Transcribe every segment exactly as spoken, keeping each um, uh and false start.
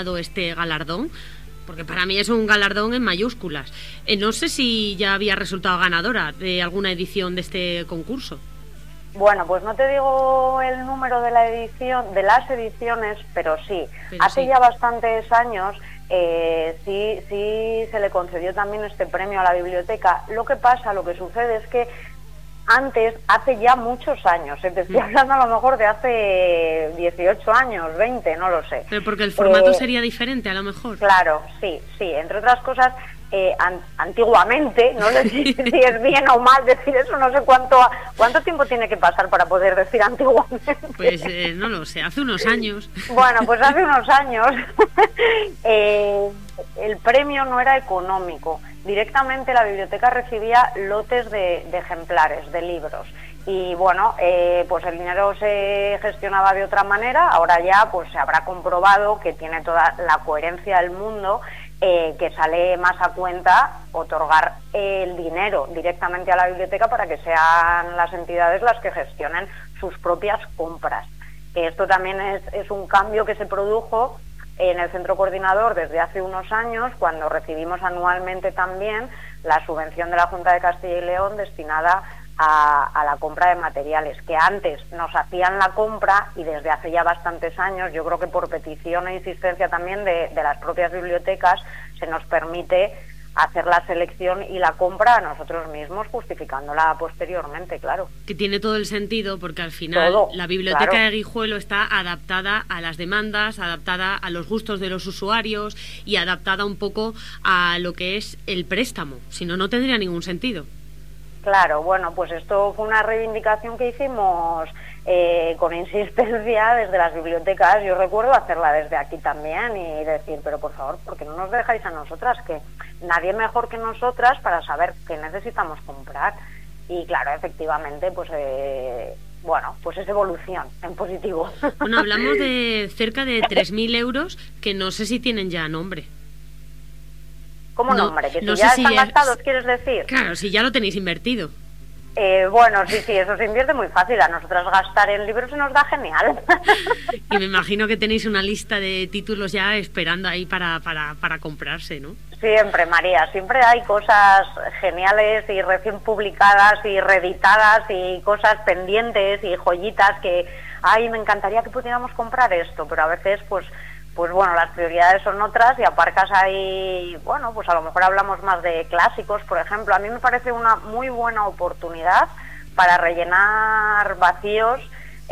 dado este galardón, porque para mí es un galardón en mayúsculas. Eh, no sé si ya había resultado ganadora de alguna edición de este concurso. Bueno, pues no te digo el número de la edición, de las ediciones, pero sí. Pero Hace sí. ya bastantes años eh, sí, sí se le concedió también este premio a la biblioteca. Lo que pasa, lo que sucede es que antes, hace ya muchos años, te estoy hablando a lo mejor de hace dieciocho años, veinte, no lo sé. Pero porque el formato eh, sería diferente, a lo mejor. Claro, sí, sí. Entre otras cosas, eh, an antiguamente, no sé si, si es bien o mal decir eso, no sé cuánto cuánto tiempo tiene que pasar para poder decir antiguamente. Pues eh, no lo sé, hace unos años. Bueno, pues hace unos años eh, el premio no era económico. Directamente la biblioteca recibía lotes de, de ejemplares, de libros. Y bueno, eh, pues el dinero se gestionaba de otra manera. Ahora ya pues se habrá comprobado que tiene toda la coherencia del mundo, eh, que sale más a cuenta otorgar el dinero directamente a la biblioteca para que sean las entidades las que gestionen sus propias compras. Esto también es, es un cambio que se produjo en el Centro Coordinador desde hace unos años, cuando recibimos anualmente también la subvención de la Junta de Castilla y León destinada a, a la compra de materiales, que antes nos hacían la compra y desde hace ya bastantes años, yo creo que por petición e insistencia también de, de las propias bibliotecas, se nos permite hacer la selección y la compra a nosotros mismos, justificándola posteriormente, claro. Que tiene todo el sentido, porque al final todo, la biblioteca claro. de Guijuelo está adaptada a las demandas, adaptada a los gustos de los usuarios y adaptada un poco a lo que es el préstamo, si no, no tendría ningún sentido. Claro, bueno, pues esto fue una reivindicación que hicimos eh, con insistencia desde las bibliotecas. Yo recuerdo hacerla desde aquí también y decir, pero por favor, ¿por qué no nos dejáis a nosotras? Que nadie mejor que nosotras para saber qué necesitamos comprar. Y claro, efectivamente, pues eh, bueno, pues es evolución en positivo. Bueno, hablamos de cerca de tres mil euros que no sé si tienen ya nombre. ¿Cómo no, nombre? ¿Que no si ya si están ya, gastados, quieres decir? Claro, si ya lo tenéis invertido. Eh, bueno, sí, sí, eso se invierte muy fácil. A nosotras gastar en libros se nos da genial. Y me imagino que tenéis una lista de títulos ya esperando ahí para, para, para comprarse, ¿no? Siempre, María, siempre hay cosas geniales y recién publicadas y reeditadas y cosas pendientes y joyitas que, ay, me encantaría que pudiéramos comprar esto, pero a veces, pues, pues bueno, las prioridades son otras y aparcas ahí, bueno, pues a lo mejor hablamos más de clásicos, por ejemplo. A mí me parece una muy buena oportunidad para rellenar vacíos,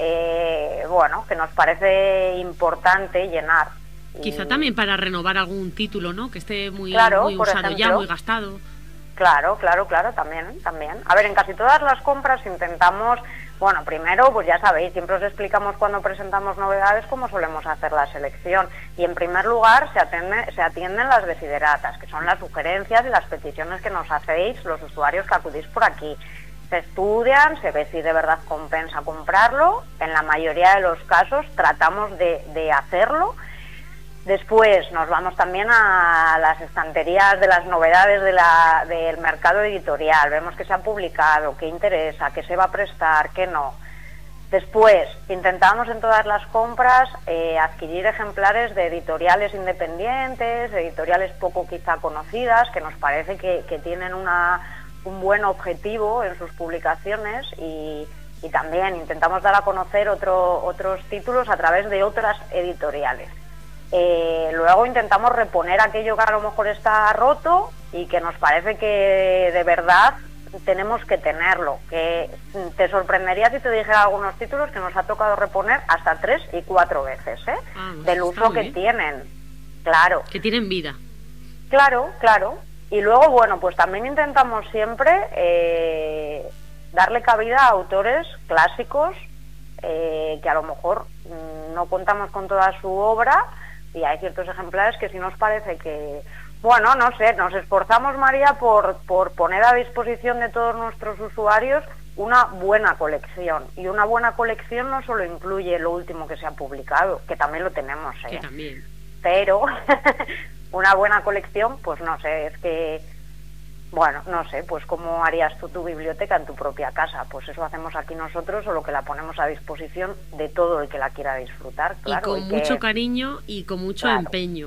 eh, bueno, que nos parece importante llenar. Quizá y... también para renovar algún título, ¿no? Que esté muy, claro, muy usado ejemplo, ya, muy gastado. Claro, claro, claro, también, también. A ver, en casi todas las compras intentamos... Bueno, primero, pues ya sabéis, siempre os explicamos cuando presentamos novedades cómo solemos hacer la selección. Y en primer lugar se, atiende, se atienden las desideratas, que son las sugerencias y las peticiones que nos hacéis los usuarios que acudís por aquí. Se estudian, se ve si de verdad compensa comprarlo. En la mayoría de los casos tratamos de, de hacerlo. Después nos vamos también a las estanterías de las novedades de la, del mercado editorial. Vemos qué se ha publicado, qué interesa, qué se va a prestar, qué no. Después intentamos en todas las compras eh, adquirir ejemplares de editoriales independientes, editoriales poco quizá conocidas, que nos parece que, que tienen una, un buen objetivo en sus publicaciones y, y también intentamos dar a conocer otro, otros títulos a través de otras editoriales. Eh, luego intentamos reponer aquello que a lo mejor está roto y que nos parece que de verdad tenemos que tenerlo, que te sorprendería si te dijera algunos títulos que nos ha tocado reponer hasta tres y cuatro veces, ¿eh? Ah, del uso que tienen, claro. Que tienen vida. Claro, claro. Y luego, bueno, pues también intentamos siempre eh, darle cabida a autores clásicos eh, que a lo mejor mmm, no contamos con toda su obra. Y hay ciertos ejemplares que si nos parece que, bueno, no sé, nos esforzamos, María, por, por poner a disposición de todos nuestros usuarios una buena colección. Y una buena colección no solo incluye lo último que se ha publicado, que también lo tenemos, ¿eh? Que también. Pero una buena colección, pues no sé, es que, bueno, no sé, pues cómo harías tú tu biblioteca en tu propia casa. Pues eso hacemos aquí nosotros, o lo que la ponemos a disposición de todo el que la quiera disfrutar. Claro, y con y mucho que... cariño y con mucho claro. empeño.